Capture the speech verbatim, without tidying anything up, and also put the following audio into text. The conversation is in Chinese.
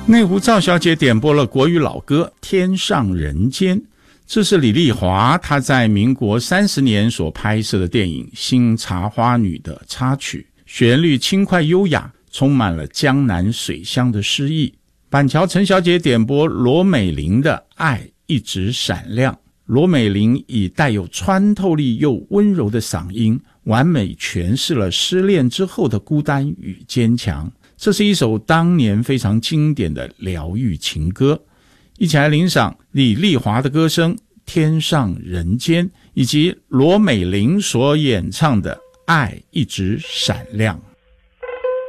内湖赵小姐点播了国语老歌《天上人间》，这是李丽华她在民国三十年所拍摄的电影《新茶花女》的插曲，旋律轻快优雅，充满了江南水乡的诗意。板桥陈小姐点播罗美玲的《爱一直闪亮》，罗美玲以带有穿透力又温柔的嗓音，完美诠释了失恋之后的孤单与坚强。这是一首当年非常经典的疗愈情歌，一起来欣赏李丽华的歌声《天上人间》，以及罗美玲所演唱的《爱一直闪亮》。